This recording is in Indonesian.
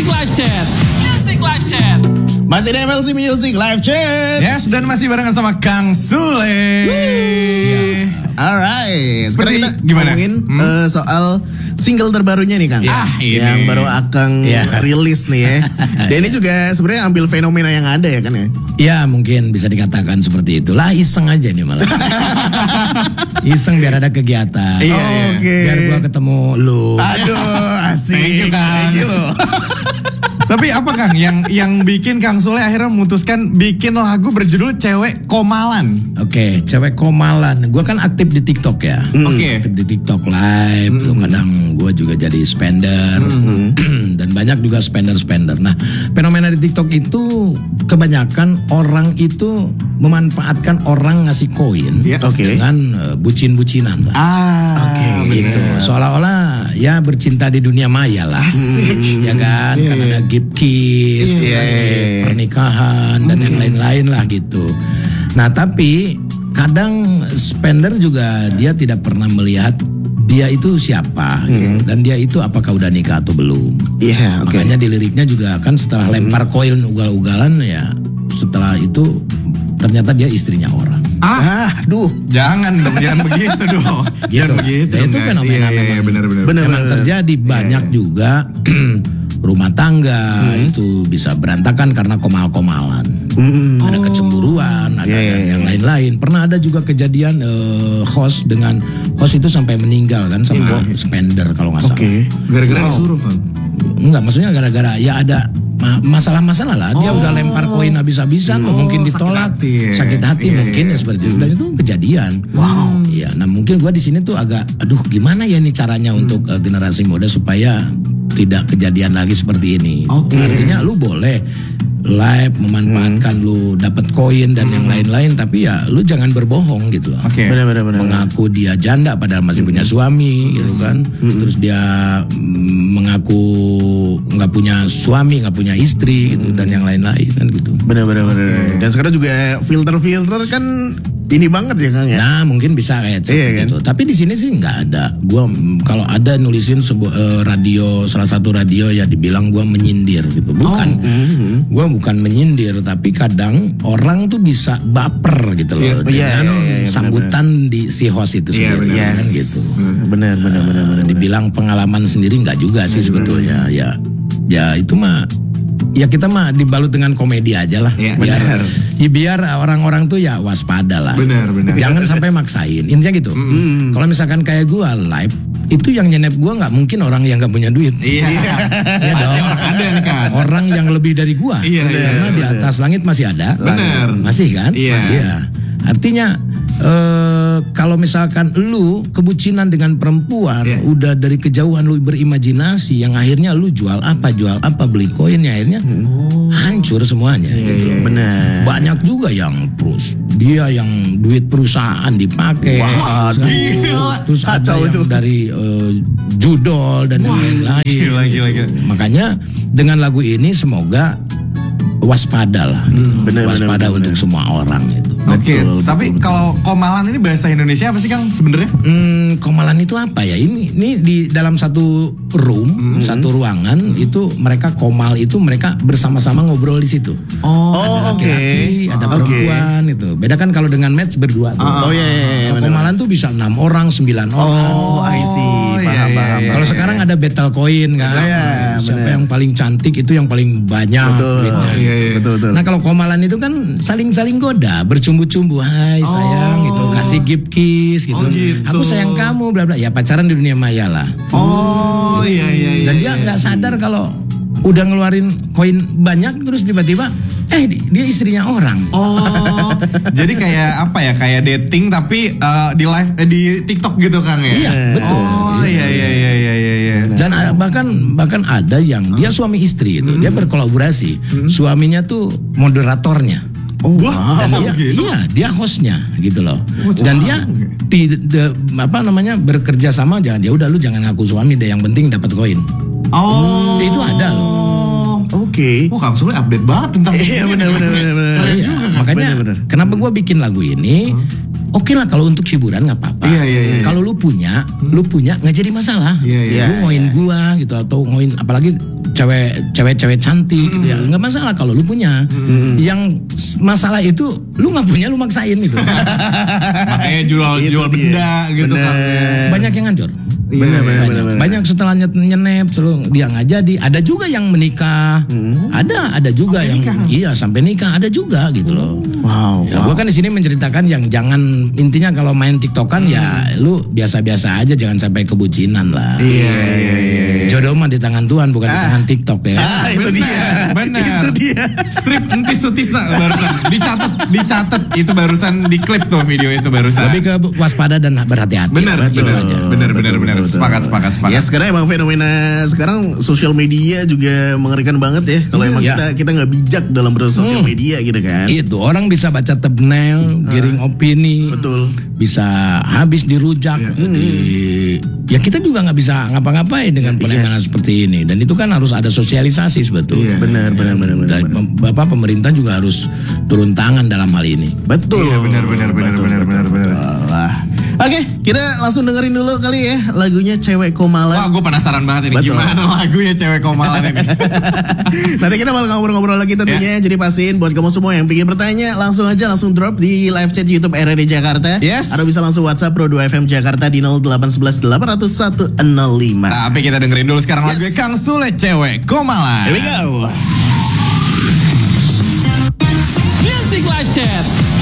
Music Live Chat. Music Live Chat. Masih di MLC Music Live Chat. Yes, dan masih barengan sama Kang Sule. Alright. Sekarang Seperti kita gimana? ngomongin soal single terbarunya nih Kang. ini. Yang baru Akang rilis nih ya. Dan ini juga sebenarnya ambil fenomena yang ada ya kan ya. Ya mungkin bisa dikatakan seperti itulah, iseng aja nih malah. Iseng biar ada kegiatan. Iya, Oke. Biar gua ketemu lu. Aduh, asik. Thank you, Kang. Thank you. Tapi apa Kang yang bikin Kang Sule akhirnya memutuskan bikin lagu berjudul Cewek Komalan? Oke, cewek komalan. Gua kan aktif di TikTok ya. Oke. Aktif di TikTok live. Tuh kadang gua juga jadi spender. Dan banyak juga spender. Nah, fenomena di TikTok itu kebanyakan orang itu memanfaatkan orang ngasih koin Iya. Oke. dengan bucin-bucinan lah. Oke, Gitu. Seolah-olah ya bercinta di dunia maya lah. Ya kan? Karena ada gift kiss, pernikahan dan yang lain-lain lah gitu. Nah, tapi kadang spender juga dia tidak pernah melihat dia itu siapa gitu. Dan dia itu apakah udah nikah atau belum. Iya, oke. Makanya di liriknya juga kan setelah lempar koin ugal-ugalan ya, setelah itu ternyata dia istrinya orang. Aduh. Jangan dong, jangan begitu dong. Gitu Jangan lah. begitu. Ya, itu dong, guys. fenomena Iya, memang. benar-benar. Memang terjadi banyak juga rumah tangga itu bisa berantakan karena komal-komalan. Ada kecemburuan, ada yang lain-lain. Pernah ada juga kejadian host itu sampai meninggal kan sama spender kalau nggak salah. Oke. Gara-gara disuruh Kang. Enggak, maksudnya gara-gara ya ada masalah-masalah lah. Dia udah lempar koin habis-habisan, mungkin ditolak, sakit hati mungkin ya seperti itu. Dan itu kejadian. Wow. Iya, nah mungkin gua di sini tuh agak, aduh gimana ya nih caranya untuk generasi muda supaya tidak kejadian lagi seperti ini. Artinya lu boleh live memanfaatkan lu dapat koin dan yang lain-lain, tapi ya lu jangan berbohong gitu loh. Oke. Benar-benar. Mengaku dia janda padahal masih punya suami gitu kan. Terus dia mengaku nggak punya suami, nggak punya istri gitu dan yang lain-lain kan gitu. Benar-benar. Dan sekarang juga filter kan ini banget ya Kang ya. Nah mungkin bisa kayak seperti itu. Tapi di sini sih nggak ada. Gua kalau ada nulisin sebuah radio, salah satu radio ya dibilang gua menyindir gitu. Bukan. Gua bukan menyindir, tapi kadang orang tuh bisa baper gitu loh dengan sambutan di si host itu sendiri kan gitu. Benar. Dibilang pengalaman sendiri nggak juga sih sebetulnya. Ya itu mah. Ya kita mah dibalut dengan komedi aja lah. Biar orang-orang tuh ya waspada lah. Benar. Jangan sampai maksain. Intinya gitu. Kalau misalkan kayak gua live, itu yang nyenep gua nggak mungkin orang yang nggak punya duit. Iya. Ya Pasti dong. orang ada nih kan. Orang yang lebih dari gua. Karena di atas langit masih ada. Benar. Masih kan? Iya. Masih ya. Artinya kalau misalkan lu kebucinan dengan perempuan, udah dari kejauhan lu berimajinasi, yang akhirnya lu jual apa beli koinnya akhirnya hancur semuanya gitu loh. Benar. Banyak juga yang dia yang duit perusahaan dipakai, terus ada yang dari judol dan yang lain-lain. Gila. Makanya dengan lagu ini semoga waspada lah, waspada untuk semua orang itu. Oke, tapi kalau komalan ini bahasa Indonesia apa sih Kang sebenarnya? Komalan itu apa ya? Ini di dalam satu room, satu ruangan itu mereka komal itu mereka bersama-sama ngobrol di situ. Ada laki-laki, ada perempuan itu. Beda kan kalau dengan match berdua tuh. Komalan tuh bisa 6 orang, 9 orang. I see. Paham. Kalau sekarang ada battle coin kan. Siapa yang paling cantik itu yang paling banyak duitnya. Betul. Nah kalau komalan itu kan saling goda, bercumbu-cumbu, hai sayang gitu, kasih gift kiss gitu. Aku sayang kamu, bla bla. Ya pacaran di dunia maya lah. Iya. Dan dia nggak sadar kalau udah ngeluarin koin banyak terus tiba-tiba dia istrinya orang. Jadi kayak apa ya? Kayak dating tapi di live di TikTok gitu Kang ya? Iya, betul. Iya. Dan bahkan ada yang dia suami istri itu, dia berkolaborasi. Suaminya tuh moderatornya. Dia hostnya gitu loh. Dan dia bekerja sama aja. Ya udah lu jangan ngaku suami deh, yang penting dapat koin. Itu ada loh. Oke. Kang Sule update banget tentang Iya benar. Iya, makanya kenapa gue bikin lagu ini? Oke lah kalau untuk hiburan nggak apa-apa. Iya. Kalau lu punya nggak jadi masalah. Iya. Lu ngoin gua gitu atau ngoin apalagi cewek cantik gitu ya. Nggak masalah kalau lu punya. Yang masalah itu lu nggak punya, lu maksain gitu. Makanya jual benda gitu kan. Banyak yang hancur. Benar. Banyak setelah nyenep selalu dia nggak jadi. Ada juga yang menikah. Ada juga yang iya sampai nikah, ada juga gitu loh. Wow. Ya, gua kan di sini menceritakan yang jangan, intinya kalau main TikTokan ya lu biasa-biasa aja, jangan sampai kebucinan lah. Iya. Jodoh mah di tangan Tuhan, bukan di tangan TikTok ya. Itu dia. Benar. Itu dia. Strip entis sutisa barusan dicatat itu barusan diklip tuh video itu barusan. Lebih ke waspada dan berhati-hati. Benar. Betul. Sepakat. Ya sekarang emang fenomena sekarang sosial media juga mengerikan banget ya. Kalau emang ya. kita nggak bijak dalam bersosial media gitu kan. Itu orang bisa baca thumbnail, giring opini, Betul. bisa habis dirujak. Ya kita juga nggak bisa ngapa-ngapain dengan penanganan seperti ini. Dan itu kan harus ada sosialisasi sebetulnya. Benar. Dan Bapak pemerintah juga harus turun tangan dalam hal ini. Betul. Iya, benar. Oke, kita langsung dengerin dulu kali ya lagunya Cewek Komalan. Wah, gue penasaran banget ini Betul. gimana lagunya Cewek Komalan ini. Nanti kita bakal ngobrol-ngobrol lagi tentunya. Jadi pastiin buat kamu semua yang ingin bertanya langsung drop di live chat YouTube RRI Jakarta. Yes. Atau bisa langsung WhatsApp Pro 2 FM Jakarta di 0811 800 105. Tapi kita dengerin dulu sekarang lagunya Kang Sule, Cewek Komalan. Here we go. Music Live Chat.